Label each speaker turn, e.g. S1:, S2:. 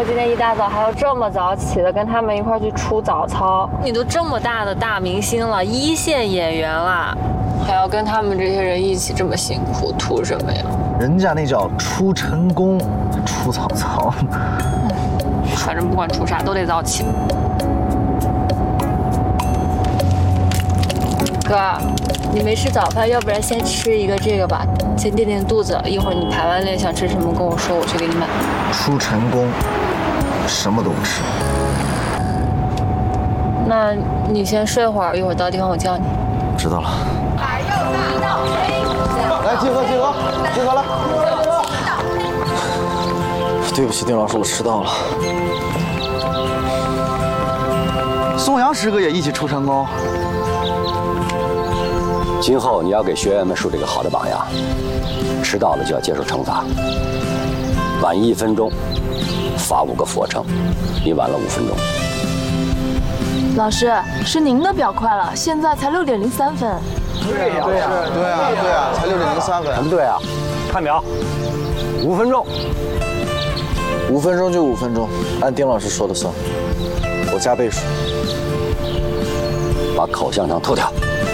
S1: 说今天一大早还要这么早起的跟他们一块去出早操。你都这么大的大明星了，一线演员了，还要跟他们这些人一起这么辛苦，图什么呀？
S2: 人家那叫出晨功，出早操。
S1: 反正不管出啥都得早起。哥，你没吃早饭，要不然先吃一个这个吧，先垫垫肚子。一会儿你排完练想吃什么跟我说，我去给你买。
S2: 出晨功，什么都不吃。
S1: 那你先睡会儿，一会儿到地方我叫你。
S2: 知道了。
S3: 来，集合，来。
S2: 对不起，丁老师，我迟到了。宋阳师哥也一起出晨功。
S4: 今后你要给学员们树这个好的榜样，迟到了就要接受惩罚，晚1分钟罚5个俯卧撑，你晚了5分钟。
S5: 老师，是您的表快了，现在才6点03分。
S3: 对呀，才6点03分。
S4: 什么对啊？看表，5分钟。
S2: 5分钟就5分钟，按丁老师说的算，我加倍数。
S4: 把口香糖脱掉。